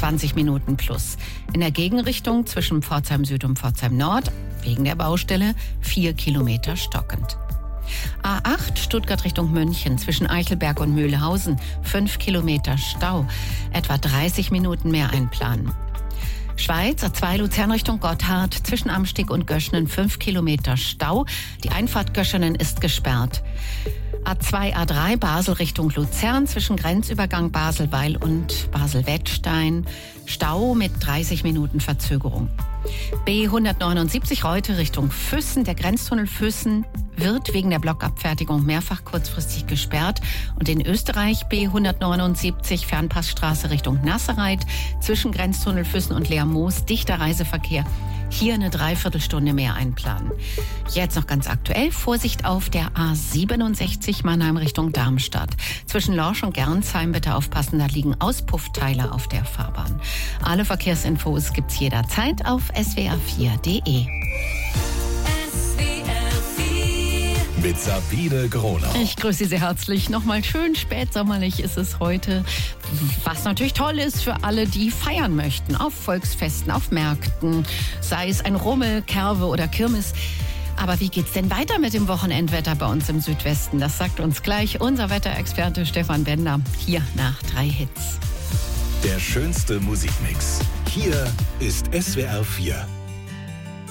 20 Minuten plus. In der Gegenrichtung zwischen Pforzheim Süd und Pforzheim Nord, wegen der Baustelle, 4 Kilometer stockend. A8 Stuttgart Richtung München zwischen Eichelberg und Mühlhausen, 5 Kilometer Stau, etwa 30 Minuten mehr einplanen. Schweiz, A2 Luzern Richtung Gotthard, zwischen Amsteg und Göschenen 5 Kilometer Stau. Die Einfahrt Göschenen ist gesperrt. A2, A3 Basel Richtung Luzern, zwischen Grenzübergang Basel-Weil und Basel-Wettstein. Stau mit 30 Minuten Verzögerung. B179 Reute Richtung Füssen. Der Grenztunnel Füssen wird wegen der Blockabfertigung mehrfach kurzfristig gesperrt. Und in Österreich B179 Fernpassstraße Richtung Nassereit, zwischen Grenztunnel Füssen und Leermoos dichter Reiseverkehr. Hier eine Dreiviertelstunde mehr einplanen. Jetzt noch ganz aktuell, Vorsicht auf der A67 Mannheim Richtung Darmstadt. Zwischen Lorsch und Gernsheim bitte aufpassen, da liegen Auspuffteile auf der Fahrbahn. Alle Verkehrsinfos gibt's jederzeit auf swr4.de. Mit Sabine Gronau. Ich grüße Sie sehr herzlich. Nochmal schön spätsommerlich ist es heute. Was natürlich toll ist für alle, die feiern möchten. Auf Volksfesten, auf Märkten. Sei es ein Rummel, Kerwe oder Kirmes. Aber wie geht's denn weiter mit dem Wochenendwetter bei uns im Südwesten? Das sagt uns gleich unser Wetterexperte Stefan Bender. Hier nach 3 Hits. Der schönste Musikmix. Hier ist SWR 4.